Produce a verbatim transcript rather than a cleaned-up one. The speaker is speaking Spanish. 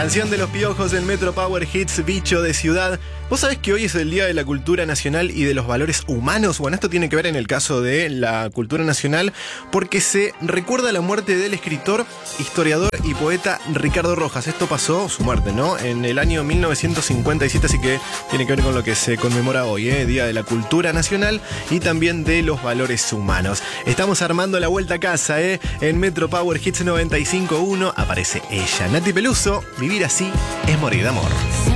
Canción de los Piojos en Metro Power Hits, Bicho de Ciudad. ¿Vos sabés que hoy es el Día de la Cultura Nacional y de los Valores Humanos? Bueno, esto tiene que ver en el caso de la cultura nacional porque se recuerda la muerte del escritor, historiador y poeta Ricardo Rojas. Esto pasó, su muerte, ¿no?, en el año mil novecientos cincuenta y siete, así que tiene que ver con lo que se conmemora hoy, ¿eh? Día de la Cultura Nacional y también de los Valores Humanos. Estamos armando la vuelta a casa, ¿eh? En Metro Power Hits noventa y cinco punto uno aparece ella, Nati Peluso. Vivir así es morir de amor.